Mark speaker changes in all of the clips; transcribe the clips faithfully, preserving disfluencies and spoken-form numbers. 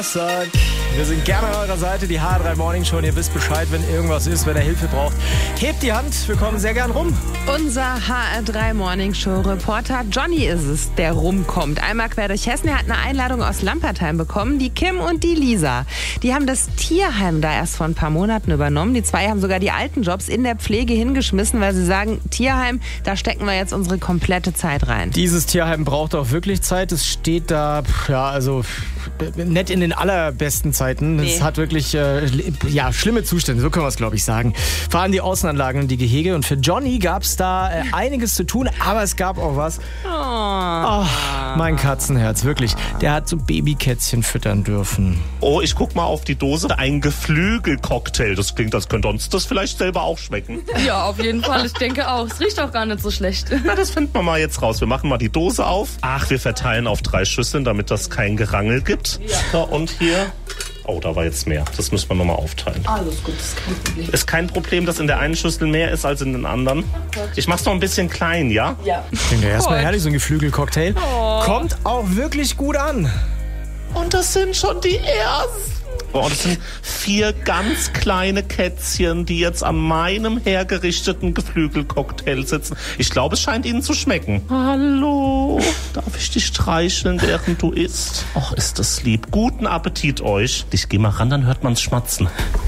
Speaker 1: Wir sind gerne an eurer Seite, die H drei Morning Show. Und ihr wisst Bescheid, wenn irgendwas ist, wenn ihr Hilfe braucht. Hebt die Hand, wir kommen sehr gern rum.
Speaker 2: Unser H drei Morning Show Reporter Johnny ist es, der rumkommt. Einmal quer durch Hessen. Er hat eine Einladung aus Lampertheim bekommen. Die Kim und die Lisa. Die haben das Tierheim da erst vor ein paar Monaten übernommen. Die zwei haben sogar die alten Jobs in der Pflege hingeschmissen, weil sie sagen, Tierheim, da stecken wir jetzt unsere komplette Zeit rein.
Speaker 1: Dieses Tierheim braucht auch wirklich Zeit. Es steht da, ja, also nicht in den allerbesten Zeiten. Es
Speaker 2: Nee.
Speaker 1: hat wirklich äh, ja, schlimme Zustände, so können wir es, glaube ich, sagen. Vor allem die Außenanlagen und die Gehege. Und für Johnny gab es da äh, einiges zu tun, aber es gab auch was.
Speaker 2: Oh.
Speaker 1: Oh, mein Katzenherz, wirklich. Der hat so Babykätzchen füttern dürfen.
Speaker 3: Oh, ich guck mal auf die Dose. Ein Geflügelcocktail. Das klingt, als könnte uns das vielleicht selber auch schmecken.
Speaker 4: Ja, auf jeden Fall. Ich denke auch. Es riecht auch gar nicht so schlecht.
Speaker 3: Na, das finden wir mal jetzt raus. Wir machen mal die Dose auf. Ach, wir verteilen auf drei Schüsseln, damit das kein Gerangel gibt. Ja. So, und hier... Oh, da war jetzt mehr. Das müssen wir nochmal aufteilen.
Speaker 4: Alles gut, das ist kein Problem.
Speaker 3: Ist kein Problem, dass in der einen Schüssel mehr ist als in den anderen. Ich mach's noch ein bisschen klein, ja?
Speaker 4: Ja.
Speaker 1: Klingt ja erstmal herrlich, so ein Geflügelcocktail. Kommt auch wirklich gut an.
Speaker 3: Und das sind schon die ersten. Oh, das sind vier ganz kleine Kätzchen, die jetzt an meinem hergerichteten Geflügelcocktail sitzen. Ich glaube, es scheint ihnen zu schmecken. Hallo, darf ich dich streicheln, während du isst? Och, ist das lieb. Guten Appetit euch. Ich geh mal ran, dann hört man's schmatzen.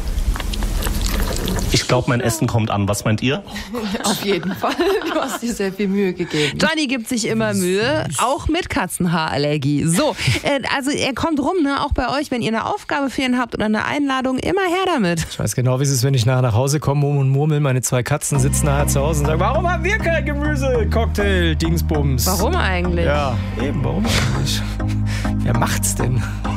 Speaker 3: Ich glaube, mein Essen kommt an. Was meint ihr?
Speaker 4: Auf jeden Fall. Du hast dir sehr viel Mühe gegeben.
Speaker 2: Johnny gibt sich immer Mühe, auch mit Katzenhaarallergie. So, äh, also er kommt rum, ne? Auch bei euch, wenn ihr eine Aufgabe für ihn habt oder eine Einladung, immer her damit.
Speaker 1: Ich weiß genau, wie es ist, wenn ich nachher nach Hause komme und murmel. Meine zwei Katzen sitzen nachher zu Hause und sagen, warum haben wir kein Gemüse? Cocktail, Dingsbums.
Speaker 2: Warum eigentlich?
Speaker 1: Ja, eben, warum eigentlich? Wer macht's denn?